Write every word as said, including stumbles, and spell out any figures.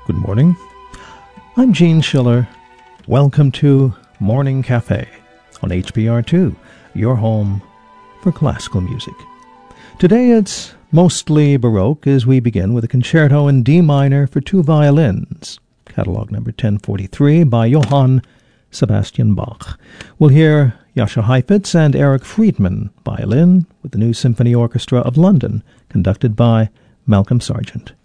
Good morning. I'm Gene Schiller. Welcome to Morning Cafe on H B R two, your home for classical music. Today it's mostly Baroque as we begin with a concerto in D minor for two violins, catalog number ten forty-three by Johann Sebastian Bach. We'll hear Jascha Heifetz and Eric Friedman, violin, with the New Symphony Orchestra of London, conducted by Malcolm Sargent.